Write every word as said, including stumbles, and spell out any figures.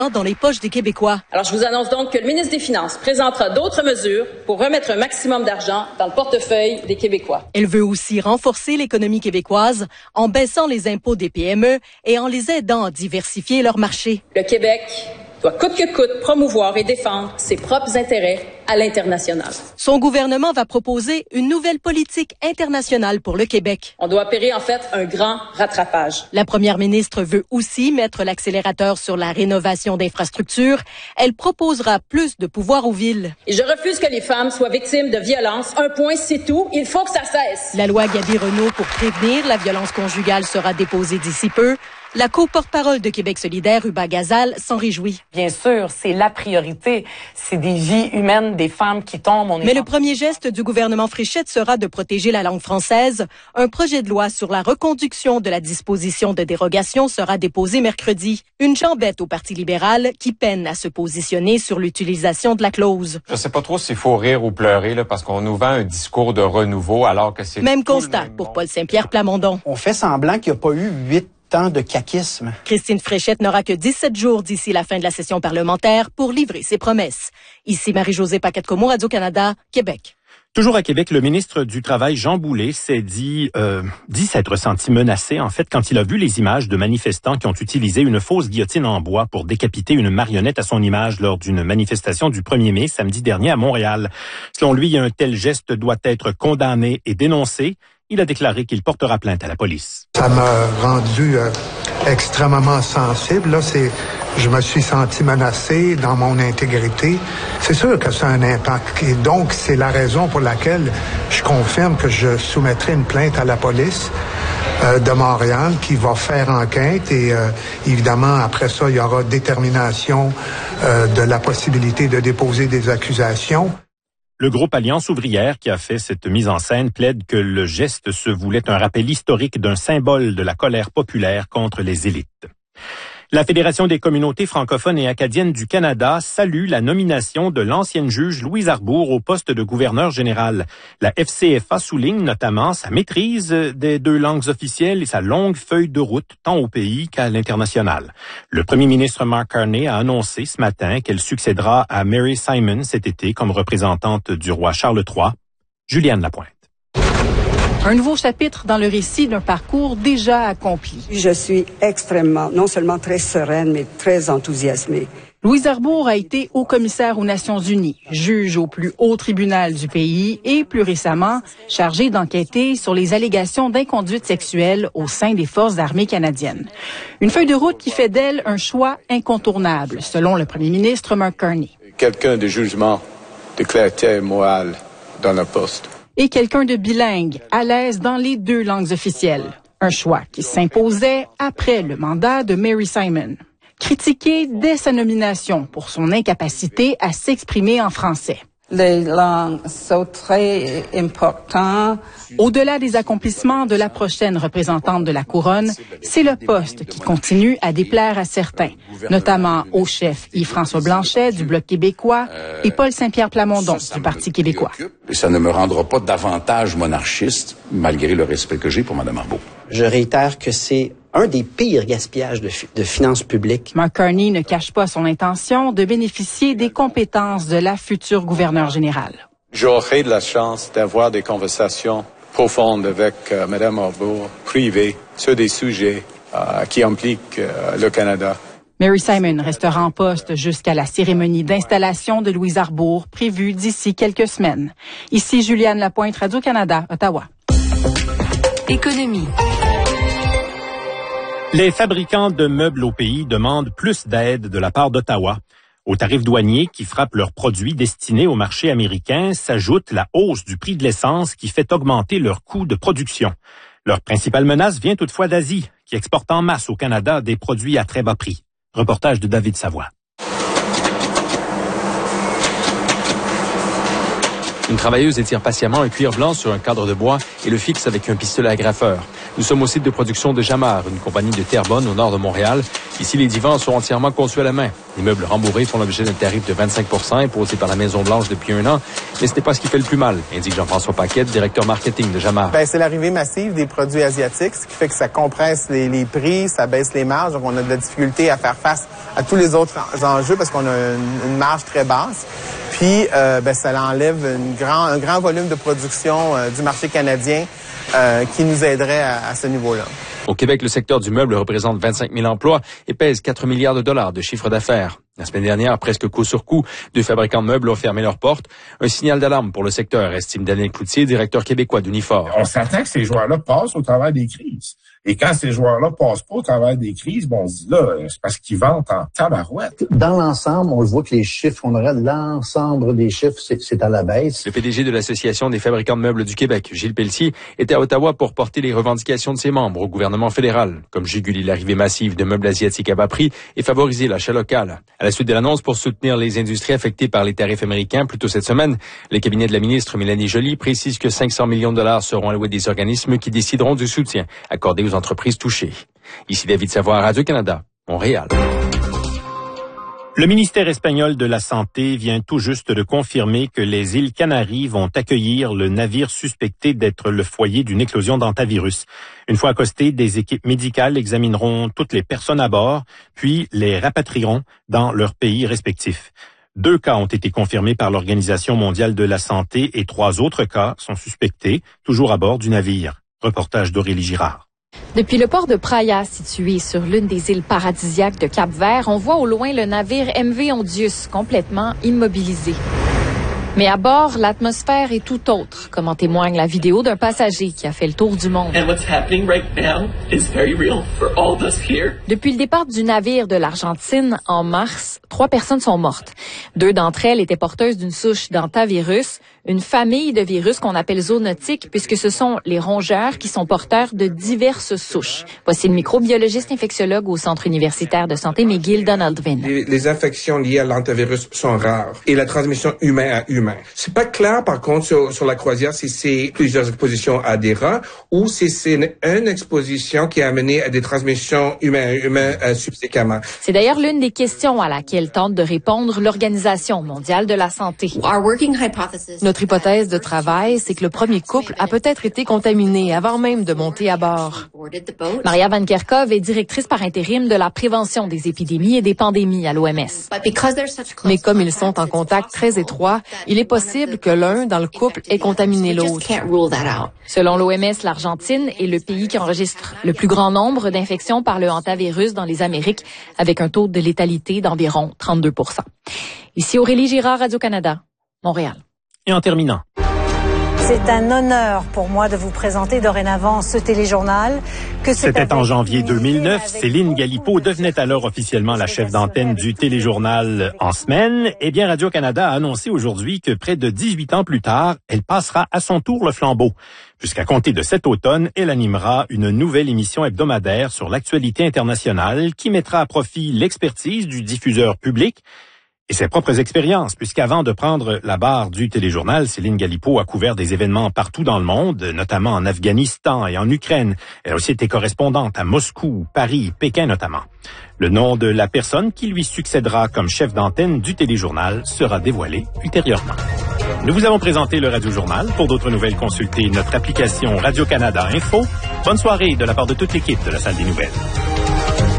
dans les poches des Québécois. Alors, je vous annonce donc que le ministre des Finances présentera d'autres mesures pour remettre un maximum d'argent dans le portefeuille des Québécois. Elle veut aussi renforcer l'économie québécoise en baissant les impôts des P M E et en les aidant à diversifier leur marché. Le Québec doit coûte que coûte promouvoir et défendre ses propres intérêts à l'international. Son gouvernement va proposer une nouvelle politique internationale pour le Québec. On doit opérer en fait un grand rattrapage. La première ministre veut aussi mettre l'accélérateur sur la rénovation d'infrastructures. Elle proposera plus de pouvoir aux villes. Et je refuse que les femmes soient victimes de violences. Un point, c'est tout. Il faut que ça cesse. La loi Gaby-Renaud pour prévenir la violence conjugale sera déposée d'ici peu. La co-porte-parole de Québec solidaire, Uba Gazal, s'en réjouit. Bien sûr, c'est la priorité. C'est des vies humaines, des femmes qui tombent. On est Mais le premier geste du gouvernement Fréchette sera de protéger la langue française. Un projet de loi sur la reconduction de la disposition de dérogation sera déposé mercredi. Une jambette au Parti libéral qui peine à se positionner sur l'utilisation de la clause. Je sais pas trop s'il faut rire ou pleurer là, parce qu'on nous vend un discours de renouveau alors que c'est... Même constat même pour Paul Saint-Pierre Plamondon. On fait semblant qu'il n'y a pas eu huit temps de caquisme. Christine Fréchette n'aura que dix-sept jours d'ici la fin de la session parlementaire pour livrer ses promesses. Ici Marie-Josée Paquette-Comeau, Radio-Canada, Québec. Toujours à Québec, le ministre du Travail, Jean Boulet, s'est dit, euh, dit s'être senti menacé, en fait, quand il a vu les images de manifestants qui ont utilisé une fausse guillotine en bois pour décapiter une marionnette à son image lors d'une manifestation du premier mai, samedi dernier à Montréal. Selon lui, un tel geste doit être condamné et dénoncé. Il a déclaré qu'il portera plainte à la police. Ça m'a rendu euh, extrêmement sensible. Là, c'est, je me suis senti menacé dans mon intégrité. C'est sûr que ça a un impact. Et donc, c'est la raison pour laquelle je confirme que je soumettrai une plainte à la police euh, de Montréal qui va faire enquête. Et euh, évidemment, après ça, il y aura détermination euh, de la possibilité de déposer des accusations. Le groupe Alliance ouvrière qui a fait cette mise en scène plaide que le geste se voulait un rappel historique d'un symbole de la colère populaire contre les élites. La Fédération des communautés francophones et acadiennes du Canada salue la nomination de l'ancienne juge Louise Arbour au poste de gouverneur général. La F C F A souligne notamment sa maîtrise des deux langues officielles et sa longue feuille de route tant au pays qu'à l'international. Le premier ministre Mark Carney a annoncé ce matin qu'elle succédera à Mary Simon cet été comme représentante du roi Charles trois. Juliane Lapointe. Un nouveau chapitre dans le récit d'un parcours déjà accompli. Je suis extrêmement, non seulement très sereine, mais très enthousiasmée. Louise Arbour a été haut-commissaire aux Nations unies, juge au plus haut tribunal du pays et, plus récemment, chargée d'enquêter sur les allégations d'inconduite sexuelle au sein des Forces armées canadiennes. Une feuille de route qui fait d'elle un choix incontournable, selon le premier ministre Mark Carney. Quelqu'un de jugement, de clarté morale dans le poste. Et quelqu'un de bilingue, à l'aise dans les deux langues officielles. Un choix qui s'imposait après le mandat de Mary Simon. Critiquée dès sa nomination pour son incapacité à s'exprimer en français. Les langues sont très importantes. Au-delà des accomplissements de la prochaine représentante de la Couronne, c'est le poste qui continue à déplaire à certains, notamment au chef Yves-François Blanchet du Bloc québécois et Paul Saint-Pierre Plamondon du Parti québécois. Et ça ne me rendra pas davantage monarchiste, malgré le respect que j'ai pour Mme Arbour. Je réitère que c'est un des pires gaspillages de, fi- de finances publiques. Mark Carney ne cache pas son intention de bénéficier des compétences de la future gouverneure générale. J'aurai de la chance d'avoir des conversations profondes avec euh, Mme Arbour, privées, sur des sujets euh, qui impliquent euh, le Canada. Mary Simon restera en poste jusqu'à la cérémonie d'installation de Louise Arbour, prévue d'ici quelques semaines. Ici Juliane Lapointe, Radio-Canada, Ottawa. Économie. Les fabricants de meubles au pays demandent plus d'aide de la part d'Ottawa. Aux tarifs douaniers qui frappent leurs produits destinés au marché américain s'ajoute la hausse du prix de l'essence qui fait augmenter leurs coûts de production. Leur principale menace vient toutefois d'Asie, qui exporte en masse au Canada des produits à très bas prix. Reportage de David Savoie. Une travailleuse étire patiemment un cuir blanc sur un cadre de bois et le fixe avec un pistolet agrafeur. Nous sommes au site de production de Jamar, une compagnie de Terrebonne au nord de Montréal. Ici, les divans sont entièrement conçus à la main. Les meubles rembourrés font l'objet d'un tarif de vingt-cinq pour cent imposé par la Maison-Blanche depuis un an. Mais ce n'est pas ce qui fait le plus mal, indique Jean-François Paquette, directeur marketing de Jamar. Ben, c'est l'arrivée massive des produits asiatiques, ce qui fait que ça compresse les, les prix, ça baisse les marges. Donc, on a de la difficulté à faire face à tous les autres enjeux parce qu'on a une, une marge très basse. Puis, euh, ben, ça enlève une grand, un grand volume de production euh, du marché canadien euh, qui nous aiderait à, à ce niveau-là. Au Québec, le secteur du meuble représente vingt-cinq mille emplois et pèse quatre milliards de dollars de chiffre d'affaires. La semaine dernière, presque coup sur coup, deux fabricants de meubles ont fermé leurs portes. Un signal d'alarme pour le secteur, estime Daniel Cloutier, directeur québécois d'Unifor. On s'attend que ces joueurs-là passent au travers des crises. Et quand ces joueurs-là passent pas au travers des crises, bon, on se dit là, c'est parce qu'ils vendent en tabarouette. Dans l'ensemble, on voit que les chiffres, on aurait l'ensemble des chiffres, c'est, c'est à la baisse. Le P D G de l'Association des fabricants de meubles du Québec, Gilles Pelletier, était à Ottawa pour porter les revendications de ses membres au gouvernement fédéral, comme juguler l'arrivée massive de meubles asiatiques à bas prix et favoriser l'achat local. À la suite de l'annonce pour soutenir les industries affectées par les tarifs américains plus tôt cette semaine, les cabinets de la ministre Mélanie Joly précisent que cinq cents millions de dollars seront alloués des organismes qui décideront du soutien accordé aux entreprises touchées. Ici David Savoie, Radio-Canada, Montréal. Le ministère espagnol de la Santé vient tout juste de confirmer que les îles Canaries vont accueillir le navire suspecté d'être le foyer d'une éclosion d'hantavirus. Une fois accostés, des équipes médicales examineront toutes les personnes à bord, puis les rapatrieront dans leurs pays respectifs. Deux cas ont été confirmés par l'Organisation mondiale de la santé et trois autres cas sont suspectés, toujours à bord du navire. Reportage d'Aurélie Girard. Depuis le port de Praia, situé sur l'une des îles paradisiaques de Cap-Vert, on voit au loin le navire M V Ondius, complètement immobilisé. Mais à bord, l'atmosphère est tout autre, comme en témoigne la vidéo d'un passager qui a fait le tour du monde. Right Depuis le départ du navire de l'Argentine en mars, trois personnes sont mortes. Deux d'entre elles étaient porteuses d'une souche d'hantavirus, une famille de virus qu'on appelle zoonotiques, puisque ce sont les rongeurs qui sont porteurs de diverses souches. Voici le microbiologiste infectiologue au Centre universitaire de santé McGill, Donald Vinn. Les, les infections liées à l'hantavirus sont rares et la transmission humain à humain. C'est pas clair, par contre, sur, sur la croisière si c'est plusieurs expositions à des rats ou si c'est une, une exposition qui a amené à des transmissions humain à humain euh, subséquemment. C'est d'ailleurs l'une des questions à laquelle tente de répondre l'Organisation mondiale de la santé. Notre hypothèse de travail, c'est que le premier couple a peut-être été contaminé avant même de monter à bord. Maria Van Kerkhove est directrice par intérim de la prévention des épidémies et des pandémies à l'O M S. Mais comme ils sont en contact très étroit, il est possible que l'un dans le couple ait contaminé l'autre. Selon l'O M S, l'Argentine est le pays qui enregistre le plus grand nombre d'infections par le hantavirus dans les Amériques, avec un taux de létalité d'environ trente-deux pour cent. Ici Aurélie Girard, Radio-Canada, Montréal. Et en terminant. C'est un honneur pour moi de vous présenter dorénavant ce téléjournal. Que C'était en janvier deux mille neuf. Céline Galipeau devenait alors officiellement la chef d'antenne du téléjournal en semaine. Eh bien, Radio-Canada a annoncé aujourd'hui que près de dix-huit ans plus tard, elle passera à son tour le flambeau. Jusqu'à compter de cet automne, elle animera une nouvelle émission hebdomadaire sur l'actualité internationale qui mettra à profit l'expertise du diffuseur public et ses propres expériences, puisqu'avant de prendre la barre du téléjournal, Céline Galipeau a couvert des événements partout dans le monde, notamment en Afghanistan et en Ukraine. Elle a aussi été correspondante à Moscou, Paris, Pékin notamment. Le nom de la personne qui lui succédera comme chef d'antenne du téléjournal sera dévoilé ultérieurement. Nous vous avons présenté le Radio-Journal. Pour d'autres nouvelles, consultez notre application Radio-Canada Info. Bonne soirée de la part de toute l'équipe de la Salle des Nouvelles.